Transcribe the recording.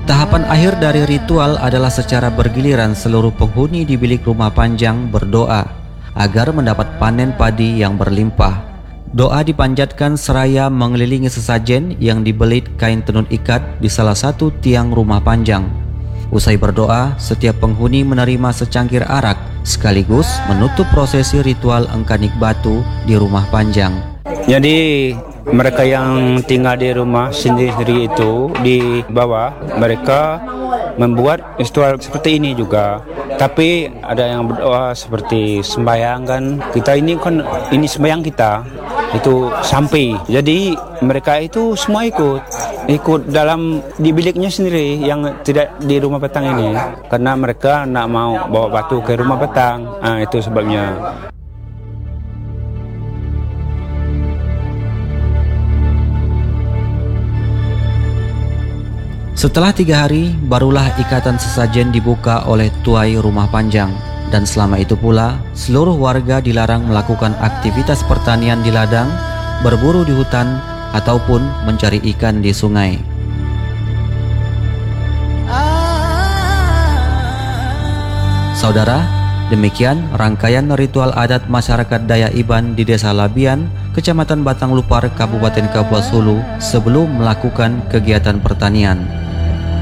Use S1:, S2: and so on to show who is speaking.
S1: Tahapan akhir dari ritual adalah secara bergiliran seluruh penghuni di bilik rumah panjang berdoa agar mendapat panen padi yang berlimpah. Doa dipanjatkan seraya mengelilingi sesajen yang dibelit kain tenun ikat di salah satu tiang rumah panjang. Usai berdoa, setiap penghuni menerima secangkir arak sekaligus menutup prosesi ritual engkanik batu di rumah panjang.
S2: Jadi mereka yang tinggal di rumah sendiri itu di bawah, mereka membuat ritual seperti ini juga. Tapi ada yang berdoa seperti sembahyang kan. Kita ini kan ini sembahyang kita itu sampai. Jadi mereka itu semua ikut dalam di biliknya sendiri yang tidak di rumah petang ini. Karena mereka nak mau bawa batu ke rumah petang. Itu sebabnya.
S1: Setelah 3 hari, barulah ikatan sesajen dibuka oleh tuai rumah panjang. Dan selama itu pula, seluruh warga dilarang melakukan aktivitas pertanian di ladang, berburu di hutan, ataupun mencari ikan di sungai. Saudara, demikian rangkaian ritual adat masyarakat Dayak Iban di Desa Labian, Kecamatan Batang Lupar, Kabupaten Kapuas Hulu sebelum melakukan kegiatan pertanian.